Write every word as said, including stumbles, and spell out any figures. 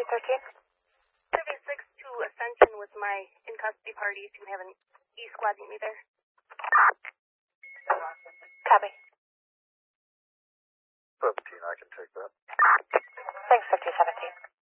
two thirteen? seventy-six to Ascension with my in-custody parties who have an E-squad meet me there. Copy. seventeen, I can take that. Thanks, fifty seventeen.